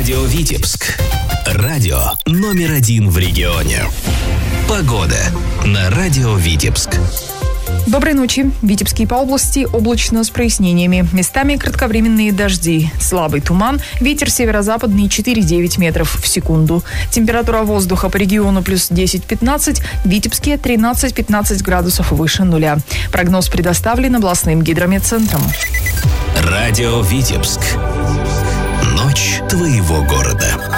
Радио Витебск. Радио номер 1 в регионе. Погода на Радио Витебск. Доброй ночи. В Витебске и по области облачно с прояснениями. Местами кратковременные дожди. Слабый туман. Ветер северо-западный 4-9 метров в секунду. Температура воздуха по региону плюс 10-15. В Витебске 13-15 градусов выше нуля. Прогноз предоставлен областным гидрометцентром. Радио Витебск. Ночь твоего города.